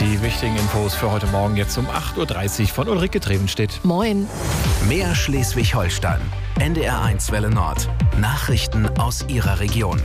Die wichtigen Infos für heute Morgen jetzt um 8.30 Uhr von Ulrike Trevenstedt. Moin. Mehr Schleswig-Holstein. NDR1 Welle Nord. Nachrichten aus Ihrer Region.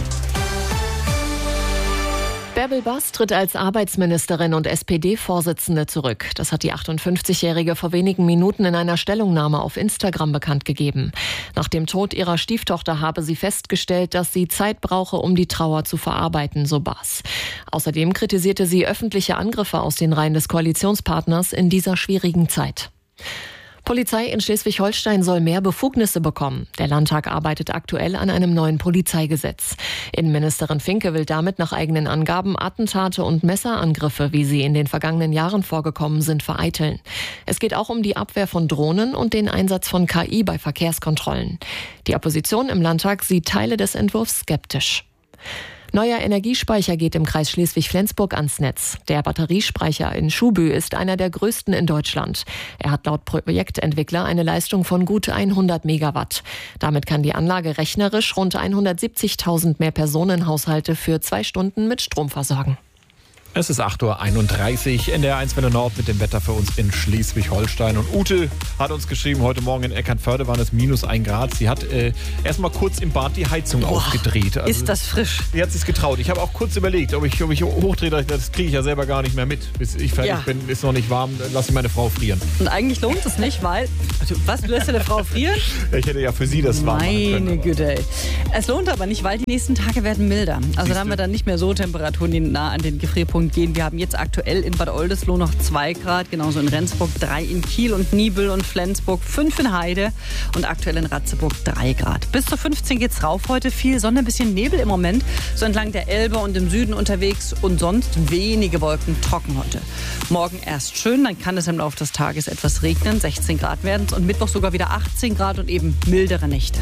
Bärbel Bass tritt als Arbeitsministerin und SPD-Vorsitzende zurück. Das hat die 58-Jährige vor wenigen Minuten in einer Stellungnahme auf Instagram bekannt gegeben. Nach dem Tod ihrer Stieftochter habe sie festgestellt, dass sie Zeit brauche, um die Trauer zu verarbeiten, so Bass. Außerdem kritisierte sie öffentliche Angriffe aus den Reihen des Koalitionspartners in dieser schwierigen Zeit. Polizei in Schleswig-Holstein soll mehr Befugnisse bekommen. Der Landtag arbeitet aktuell an einem neuen Polizeigesetz. Innenministerin Finke will damit nach eigenen Angaben Attentate und Messerangriffe, wie sie in den vergangenen Jahren vorgekommen sind, vereiteln. Es geht auch um die Abwehr von Drohnen und den Einsatz von KI bei Verkehrskontrollen. Die Opposition im Landtag sieht Teile des Entwurfs skeptisch. Neuer Energiespeicher geht im Kreis Schleswig-Flensburg ans Netz. Der Batteriespeicher in Schubü ist einer der größten in Deutschland. Er hat laut Projektentwickler eine Leistung von gut 100 Megawatt. Damit kann die Anlage rechnerisch rund 170.000 mehr Personenhaushalte für 2 Stunden mit Strom versorgen. Es ist 8.31 Uhr, NDR1 Welle Nord mit dem Wetter für uns in Schleswig-Holstein. Und Ute hat uns geschrieben, heute Morgen in Eckernförde waren es -1 Grad. Sie hat erst mal kurz im Bad die Heizung aufgedreht. Also, ist das frisch? Sie hat sich getraut. Ich habe auch kurz überlegt, ob ich hochdrehe. Das kriege ich ja selber gar nicht mehr mit. Bis ich fertig bin, ist noch nicht warm, lasse ich meine Frau frieren. Und eigentlich lohnt es nicht, weil... Was, du lässt deine Frau frieren? Ich hätte ja für sie das warm machen können. Meine Güte, ey. Es lohnt aber nicht, weil die nächsten Tage werden milder. Also da haben wir dann nicht mehr so Temperaturen, die nah an den Gefrierpunkt gehen. Wir haben jetzt aktuell in Bad Oldesloe noch 2 Grad, genauso in Rendsburg 3, in Kiel und Nibel und Flensburg 5 in Heide und aktuell in Ratzeburg 3 Grad. Bis zu 15 geht's rauf heute, viel Sonne, ein bisschen Nebel im Moment, so entlang der Elbe und im Süden unterwegs und sonst wenige Wolken, trocken heute. Morgen erst schön, dann kann es im Laufe des Tages etwas regnen, 16 Grad werden es und Mittwoch sogar wieder 18 Grad und eben mildere Nächte.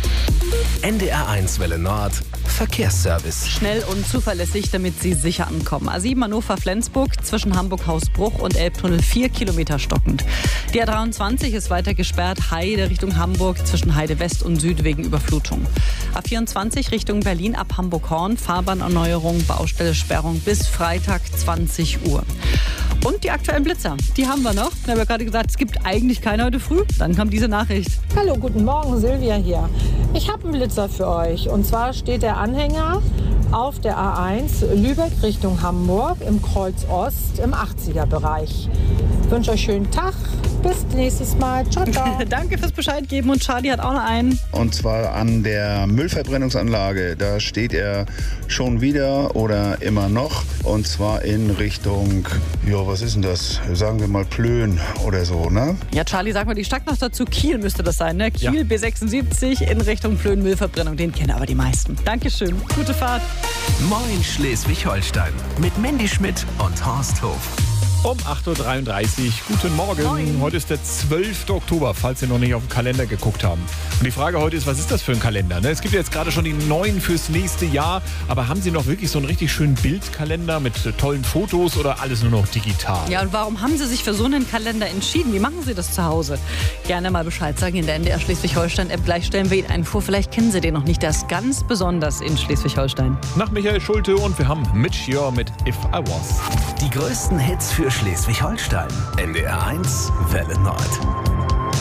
NDR1 Welle Nord. Verkehrsservice. Schnell und zuverlässig, damit Sie sicher ankommen. A7 Hannover-Flensburg zwischen Hamburg-Hausbruch und Elbtunnel 4 Kilometer stockend. Die A23 ist weiter gesperrt, Heide Richtung Hamburg zwischen Heide West und Süd wegen Überflutung. A24 Richtung Berlin ab Hamburg-Horn, Fahrbahnerneuerung, Baustelle Sperrung bis Freitag 20 Uhr. Und die aktuellen Blitzer, die haben wir noch. Ich habe ja gerade gesagt, es gibt eigentlich keine heute früh. Dann kam diese Nachricht. Hallo, guten Morgen, Silvia hier. Ich habe einen Blitzer für euch. Und zwar steht der Anhänger auf der A1 Lübeck Richtung Hamburg im Kreuz Ost im 80er-Bereich. Ich wünsche euch einen schönen Tag. Bis nächstes Mal. Ciao, ciao. Danke fürs Bescheid geben. Und Charlie hat auch noch einen. Und zwar an der Müllverbrennungsanlage. Da steht er schon wieder oder immer noch. Und zwar in Richtung, ja, was ist denn das? Sagen wir mal Plön oder so, ne? Ja, Charlie, sag mal die Stadt noch dazu. Kiel müsste das sein, ne? Kiel, ja. B76 in Richtung Plön, Müllverbrennung. Den kennen aber die meisten. Dankeschön. Gute Fahrt. Moin Schleswig-Holstein. Mit Mandy Schmidt und Horst Hof. Um 8.33 Uhr. Guten Morgen. Moin. Heute ist der 12. Oktober, falls Sie noch nicht auf den Kalender geguckt haben. Und die Frage heute ist, was ist das für ein Kalender? Ne? Es gibt ja jetzt gerade schon die neuen fürs nächste Jahr. Aber haben Sie noch wirklich so einen richtig schönen Bildkalender mit tollen Fotos oder alles nur noch digital? Ja, und warum haben Sie sich für so einen Kalender entschieden? Wie machen Sie das zu Hause? Gerne mal Bescheid sagen in der NDR Schleswig-Holstein-App. Gleich stellen wir Ihnen einen vor. Vielleicht kennen Sie den noch nicht. Der ist ganz besonders in Schleswig-Holstein. Nach Michael Schulte und wir haben Mitch Jör mit If I Was. Die größten Hits für Schleswig-Holstein. NDR1 Welle Nord.